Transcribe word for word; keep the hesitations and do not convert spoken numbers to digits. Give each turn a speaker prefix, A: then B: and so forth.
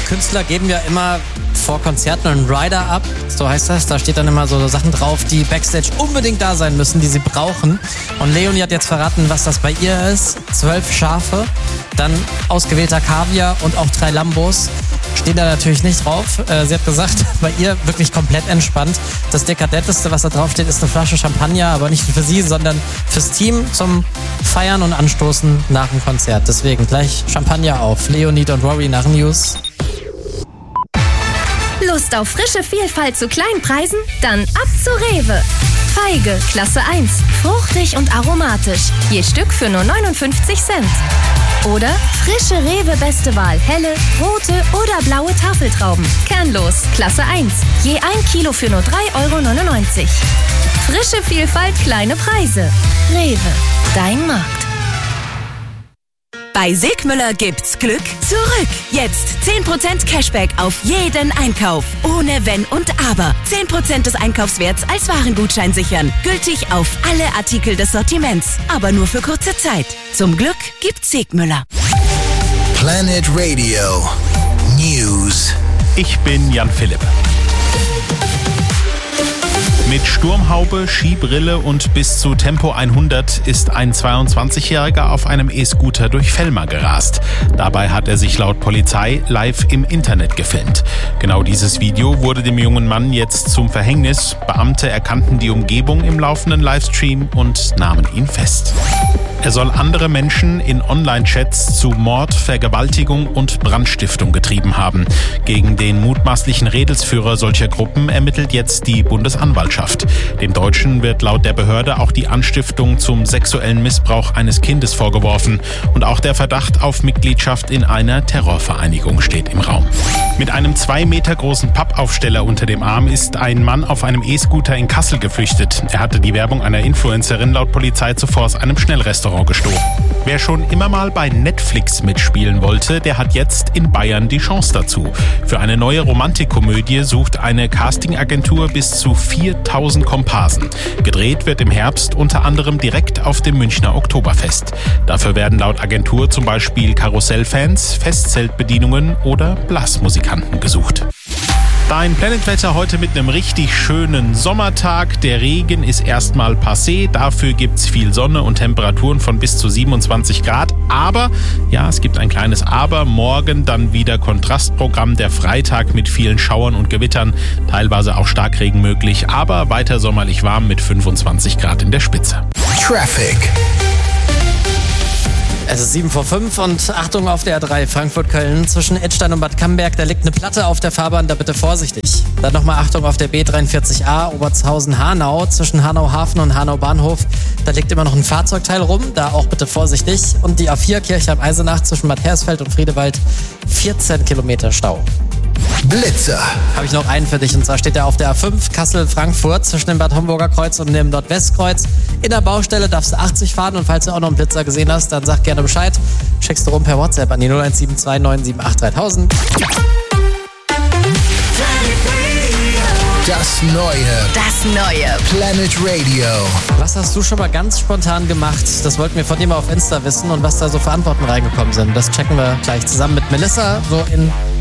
A: Künstler geben ja immer vor Konzerten einen Rider ab, so heißt das. Da steht dann immer so Sachen drauf, die Backstage unbedingt da sein müssen, die sie brauchen. Und Leonie hat jetzt verraten, was das bei ihr ist. Zwölf Schafe, dann ausgewählter Kaviar und auch drei Lambos. Stehen da natürlich nicht drauf. Sie hat gesagt, bei ihr wirklich komplett entspannt. Das Dekadenteste, was da drauf steht, ist eine Flasche Champagner, aber nicht für sie, sondern fürs Team zum Feiern und Anstoßen nach dem Konzert. Deswegen gleich Champagner auf. Leonie, don't worry, nach News.
B: Lust auf frische Vielfalt zu kleinen Preisen? Dann ab zu Rewe. Feige, Klasse eins. Fruchtig und aromatisch. Je Stück für nur neunundfünfzig Cent. Oder frische Rewe Beste Wahl. Helle, rote oder blaue Tafeltrauben. Kernlos, Klasse eins. Je ein Kilo für nur drei Euro neunundneunzig. Frische Vielfalt, kleine Preise. Rewe, dein Markt.
C: Bei Sigmüller gibt's Glück zurück. Jetzt zehn Prozent Cashback auf jeden Einkauf. Ohne Wenn und Aber. zehn Prozent des Einkaufswerts als Warengutschein sichern. Gültig auf alle Artikel des Sortiments. Aber nur für kurze Zeit. Zum Glück gibt's Sigmüller.
D: Planet Radio News.
E: Ich bin Jan Philipp. Mit Sturmhaube, Skibrille und bis zu Tempo hundert ist ein zweiundzwanzigjähriger auf einem E-Scooter durch Velma gerast. Dabei hat er sich laut Polizei live im Internet gefilmt. Genau dieses Video wurde dem jungen Mann jetzt zum Verhängnis. Beamte erkannten die Umgebung im laufenden Livestream und nahmen ihn fest. Er soll andere Menschen in Online-Chats zu Mord, Vergewaltigung und Brandstiftung getrieben haben. Gegen den mutmaßlichen Redelsführer solcher Gruppen ermittelt jetzt die Bundesanwaltschaft. Dem Deutschen wird laut der Behörde auch die Anstiftung zum sexuellen Missbrauch eines Kindes vorgeworfen. Und auch der Verdacht auf Mitgliedschaft in einer Terrorvereinigung steht im Raum. Mit einem zwei Meter großen Pappaufsteller unter dem Arm ist ein Mann auf einem E-Scooter in Kassel geflüchtet. Er hatte die Werbung einer Influencerin laut Polizei zuvor aus einem Schnellrestaurant gestohlen. Wer schon immer mal bei Netflix mitspielen wollte, der hat jetzt in Bayern die Chance dazu. Für eine neue Romantikkomödie sucht eine Castingagentur bis zu viertausend Komparsen. Gedreht wird im Herbst unter anderem direkt auf dem Münchner Oktoberfest. Dafür werden laut Agentur zum Beispiel Karussellfans, Festzeltbedienungen oder Blasmusikanten gesucht. Dein Planetwetter heute mit einem richtig schönen Sommertag. Der Regen ist erstmal passé, dafür gibt's viel Sonne und Temperaturen von bis zu siebenundzwanzig Grad. Aber, ja, es gibt ein kleines Aber. Morgen dann wieder Kontrastprogramm, der Freitag mit vielen Schauern und Gewittern, teilweise auch Starkregen möglich, aber weiter sommerlich warm mit fünfundzwanzig Grad in der Spitze.
D: Traffic.
A: Es ist sieben vor fünf und Achtung auf der A drei Frankfurt-Köln zwischen Edstein und Bad Camberg. Da liegt eine Platte auf der Fahrbahn, da bitte vorsichtig. Dann nochmal Achtung auf der B dreiundvierzig A Obertshausen-Hanau zwischen Hanau-Hafen und Hanau-Bahnhof. Da liegt immer noch ein Fahrzeugteil rum, da auch bitte vorsichtig. Und die A vier Kirchheim-Eisenach zwischen Bad Hersfeld und Friedewald, vierzehn Kilometer Stau.
D: Blitzer.
A: Habe ich noch einen für dich, und zwar steht er auf der A fünf Kassel-Frankfurt zwischen dem Bad Homburger Kreuz und dem Nordwestkreuz. In der Baustelle darfst du achtzig fahren, und falls du auch noch einen Blitzer gesehen hast, dann sag gerne Bescheid. Schickst du rum per WhatsApp an die null eins sieben zwei neun sieben acht dreitausend.
D: Das Neue.
C: Das Neue.
D: Planet Radio.
A: Was hast du schon mal ganz spontan gemacht? Das wollten wir von dir mal auf Insta wissen, und was da so für Antworten reingekommen sind. Das checken wir gleich zusammen mit Melissa, so in